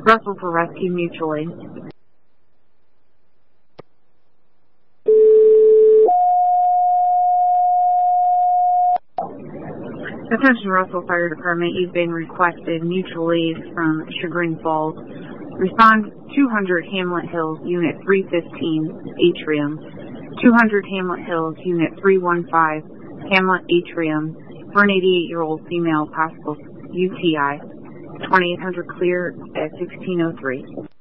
Russell for rescue mutual aid. Attention Russell Fire Department, you've been requested mutual aid from Chagrin Falls. Respond 200 Hamlet Hills, Unit 315, Atrium. 200 Hamlet Hills, Unit 315, Hamlet Atrium, for an 88-year-old female, possible UTI. 2800 clear at 1603.